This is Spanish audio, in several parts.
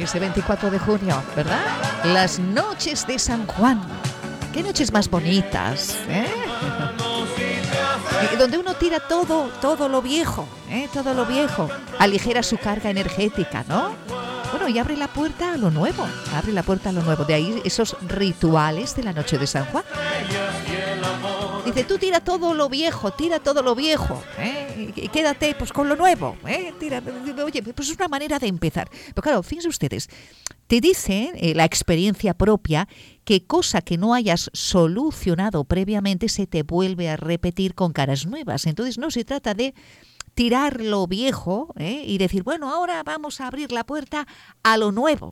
ese 24 de junio, ¿verdad? Las noches de San Juan. Qué noches más bonitas, ¿eh? Donde uno tira todo lo viejo, todo lo viejo, aligera su carga energética, ¿no? Bueno, y abre la puerta a lo nuevo, De ahí esos rituales de la noche de San Juan. Dice, tú tira todo lo viejo, y quédate pues con lo nuevo, Oye, pues es una manera de empezar. Pero claro, fíjense ustedes, te dice la experiencia propia que cosa que no hayas solucionado previamente se te vuelve a repetir con caras nuevas. Entonces no se trata de tirar lo viejo y decir, bueno, ahora vamos a abrir la puerta a lo nuevo,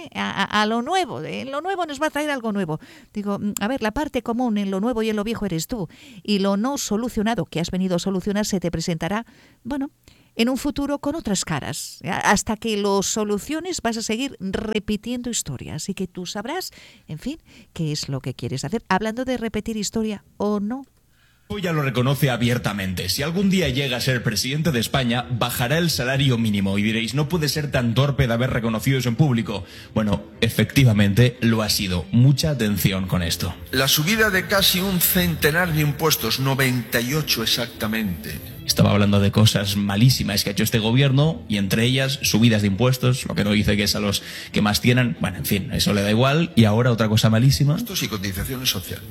a lo nuevo. Lo nuevo nos va a traer algo nuevo. Digo, a ver, la parte común en lo nuevo y en lo viejo eres tú. Y lo no solucionado que has venido a solucionar se te presentará, bueno, en un futuro con otras caras. Hasta que lo soluciones vas a seguir repitiendo historia. Así que tú sabrás, en fin, qué es lo que quieres hacer. Hablando de repetir historia o no. Ya lo reconoce abiertamente. Si algún día llega a ser presidente de España, bajará el salario mínimo. Y diréis, no puede ser tan torpe de haber reconocido eso en público. Bueno, efectivamente lo ha sido. Mucha atención con esto. La subida de casi un centenar de impuestos, 98 exactamente. Estaba hablando de cosas malísimas que ha hecho este gobierno, y entre ellas subidas de impuestos, lo que no dice que es a los que más tienen. Bueno, en fin, eso le da igual. Y ahora otra cosa malísima. Impuestos y cotizaciones sociales.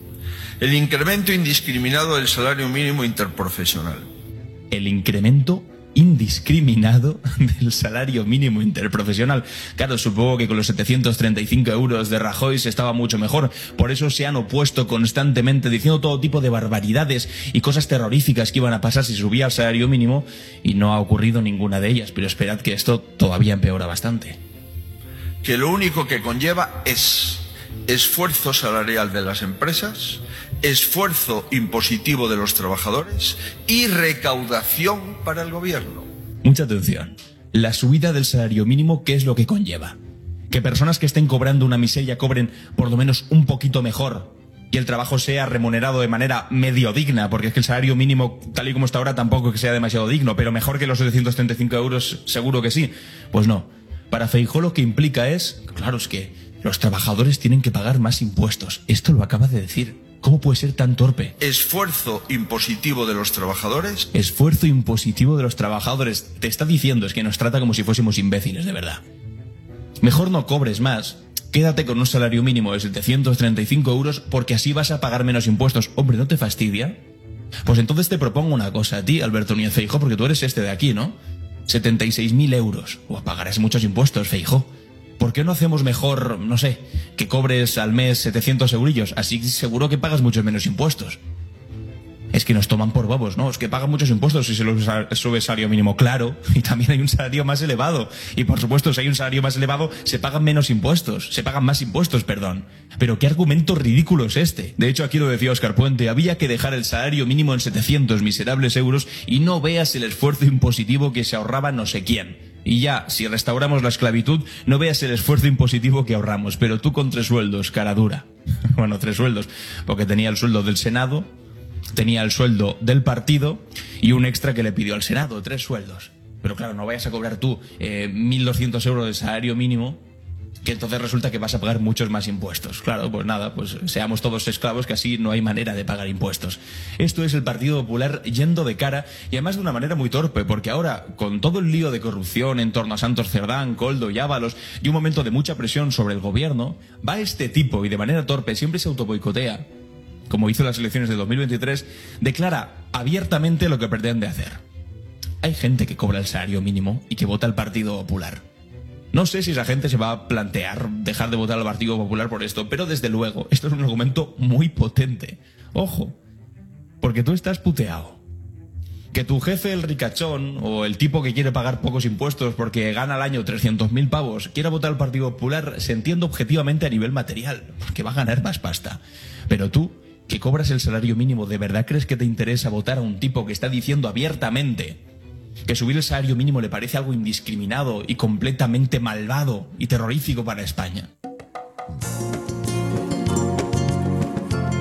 El incremento indiscriminado del salario mínimo interprofesional. El incremento indiscriminado del salario mínimo interprofesional. Claro, supongo que con los 735 euros de Rajoy se estaba mucho mejor. Por eso se han opuesto constantemente, diciendo todo tipo de barbaridades y cosas terroríficas que iban a pasar si subía el salario mínimo, y no ha ocurrido ninguna de ellas. Pero esperad que esto todavía empeora bastante. Que lo único que conlleva es esfuerzo salarial de las empresas, esfuerzo impositivo de los trabajadores y recaudación para el gobierno. Mucha atención. La subida del salario mínimo, ¿qué es lo que conlleva? Que personas que estén cobrando una miseria cobren por lo menos un poquito mejor, y el trabajo sea remunerado de manera medio digna, porque es que el salario mínimo, tal y como está ahora, tampoco es que sea demasiado digno, pero mejor que los 735 euros, seguro que sí. Pues no. Para Feijóo lo que implica es, claro, es que los trabajadores tienen que pagar más impuestos. Esto lo acaba de decir. ¿Cómo puede ser tan torpe? Esfuerzo impositivo de los trabajadores. Esfuerzo impositivo de los trabajadores. Te está diciendo, es que nos trata como si fuésemos imbéciles, de verdad. Mejor no cobres más. Quédate con un salario mínimo de 735 euros porque así vas a pagar menos impuestos. Hombre, ¿no te fastidia? Pues entonces te propongo una cosa a ti, Alberto Núñez Feijóo, porque tú eres este de aquí, ¿no? 76.000 euros. Pagarás muchos impuestos, Feijóo. ¿Por qué no hacemos mejor, no sé, que cobres al mes 700 eurillos? Así seguro que pagas muchos menos impuestos. Es que nos toman por bobos, ¿no? Es que pagan muchos impuestos si se les sube el salario mínimo, claro. Y también hay un salario más elevado. Y por supuesto, si hay un salario más elevado, se pagan menos impuestos. Se pagan más impuestos, perdón. Pero qué argumento ridículo es este. De hecho, aquí lo decía Óscar Puente, había que dejar el salario mínimo en 700 miserables euros y no veas el esfuerzo impositivo que se ahorraba no sé quién. Y ya, si restauramos la esclavitud, no veas el esfuerzo impositivo que ahorramos. Pero tú con 3 sueldos, cara dura. Bueno, 3 sueldos, porque tenía el sueldo del Senado, tenía el sueldo del partido y un extra que le pidió al Senado, 3 sueldos. Pero claro, no vayas a cobrar tú 1.200 euros de salario mínimo, que entonces resulta que vas a pagar muchos más impuestos. Claro, pues nada, pues seamos todos esclavos, que así no hay manera de pagar impuestos. Esto es el Partido Popular yendo de cara, y además de una manera muy torpe, porque ahora, con todo el lío de corrupción en torno a Santos Cerdán, Koldo y Ábalos, y un momento de mucha presión sobre el gobierno, va este tipo y de manera torpe siempre se autoboicotea, como hizo en las elecciones de 2023, declara abiertamente lo que pretende hacer. Hay gente que cobra el salario mínimo y que vota al Partido Popular. No sé si esa gente se va a plantear dejar de votar al Partido Popular por esto, pero desde luego, esto es un argumento muy potente. Ojo, porque tú estás puteado. Que tu jefe, el ricachón, o el tipo que quiere pagar pocos impuestos porque gana al año 300.000 pavos, quiera votar al Partido Popular, se entiende objetivamente a nivel material, porque va a ganar más pasta. Pero tú, que cobras el salario mínimo, ¿de verdad crees que te interesa votar a un tipo que está diciendo abiertamente que subir el salario mínimo le parece algo indiscriminado y completamente malvado y terrorífico para España?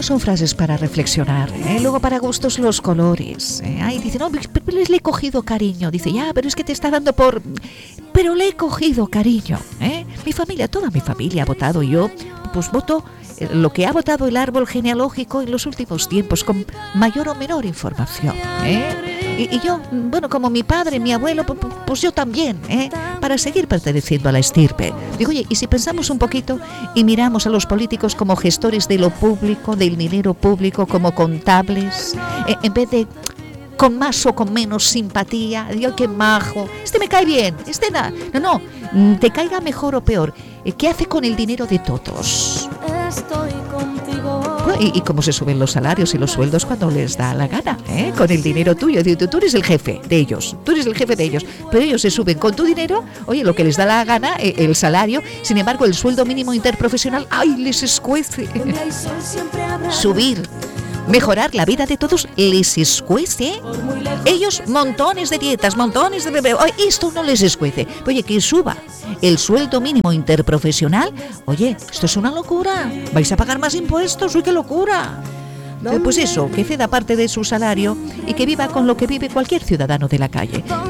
Bueno, son frases para reflexionar, ¿eh? Luego para gustos los colores. Ay, dice, no, pero le he cogido cariño. Dice, ya, pero es que te está dando por... Pero le he cogido cariño, ¿eh? Mi familia, toda mi familia ha votado. Yo, pues voto lo que ha votado el árbol genealógico en los últimos tiempos, con mayor o menor información, ¿eh? Y yo, bueno, como mi padre, mi abuelo, pues yo también, para seguir perteneciendo a la estirpe. Digo, oye, y si pensamos un poquito y miramos a los políticos como gestores de lo público, del dinero público, como contables, en vez de con más o con menos simpatía, digo, qué majo, este me cae bien, este nada. No, te caiga mejor o peor, ¿qué hace con el dinero de todos? Estoy contigo. Y cómo se suben los salarios y los sueldos cuando les da la gana, con el dinero tuyo. Tú eres el jefe de ellos, pero ellos se suben con tu dinero, oye, lo que les da la gana, el salario. Sin embargo, el sueldo mínimo interprofesional, ¡ay!, les escuece. Subir, mejorar la vida de todos, les escuece. Ellos, montones de dietas, montones de bebés, esto no les escuece. Oye, que suba el sueldo mínimo interprofesional, oye, esto es una locura. ¿Vais a pagar más impuestos? ¡Uy, qué locura! Pues eso, que ceda parte de su salario y que viva con lo que vive cualquier ciudadano de la calle.